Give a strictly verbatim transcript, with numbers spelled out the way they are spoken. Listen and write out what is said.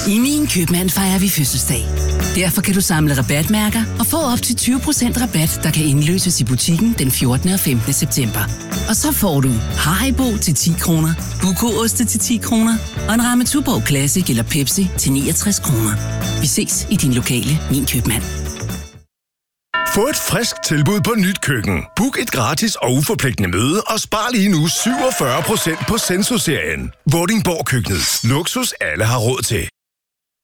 I Min Købmand fejrer vi fødselsdag. Derfor kan du samle rabatmærker og få op til tyve procent rabat, der kan indløses i butikken den fjortende og femtende september. Og så får du Haribo til ti kroner, Buko-oste til ti kroner og en ramme Tuborg Classic eller Pepsi til niogtres kroner. Vi ses i din lokale Min Købmand. Få et frisk tilbud på nyt køkken. Book et gratis og uforpligtende møde og spar lige nu syvogfyrre procent på Senso-serien. Vordingborg Køkkenet. Luksus alle har råd til.